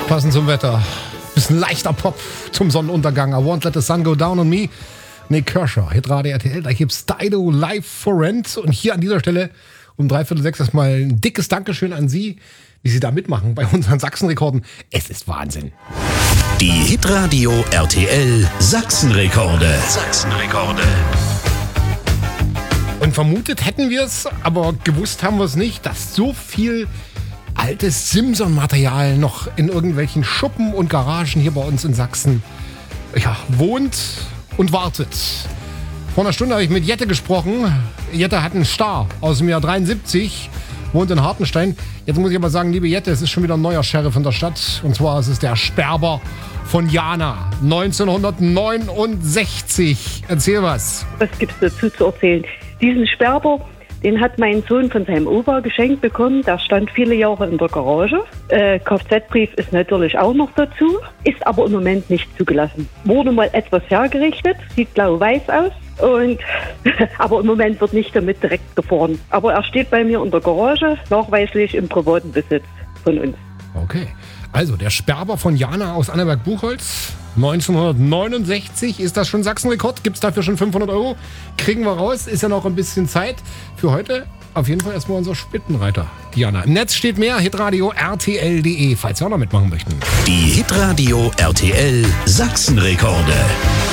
Passend zum Wetter. Bisschen leichter Pop zum Sonnenuntergang. I won't let the sun go down on me. Nick Kershaw, Hitradio RTL. Da gibt's Dido live for rent. Und hier an dieser Stelle um 5:45 erstmal ein dickes Dankeschön an Sie, wie Sie da mitmachen bei unseren Sachsenrekorden. Es ist Wahnsinn. Die Hitradio RTL Sachsenrekorde. Sachsenrekorde. Und vermutet hätten wir es, aber gewusst haben wir es nicht, dass so viel altes Simson-Material noch in irgendwelchen Schuppen und Garagen hier bei uns in Sachsen wohnt und wartet. Vor einer Stunde habe ich mit Jette gesprochen. Jette hat einen Star aus dem Jahr 73, wohnt in Hartenstein. Jetzt muss ich aber sagen, liebe Jette, es ist schon wieder ein neuer Sheriff in der Stadt. Und zwar ist es der Sperber von Jana, 1969. Erzähl was. Was gibt's dazu zu erzählen? Diesen Sperber, den hat mein Sohn von seinem Opa geschenkt bekommen. Der stand viele Jahre in der Garage. Kfz-Brief ist natürlich auch noch dazu, ist aber im Moment nicht zugelassen. Wurde mal etwas hergerichtet, sieht blau-weiß aus. Aber im Moment wird nicht damit direkt gefahren. Aber er steht bei mir in der Garage, nachweislich im privaten Besitz von uns. Okay, also der Sperber von Jana aus Annaberg-Buchholz, 1969. Ist das schon Sachsenrekord? Gibt es dafür schon 500 €? Kriegen wir raus, ist ja noch ein bisschen Zeit. Für heute auf jeden Fall erstmal unser Spitzenreiter, Jana. Im Netz steht mehr, hitradio rtl.de, falls Sie auch noch mitmachen möchten. Die Hitradio RTL Sachsenrekorde.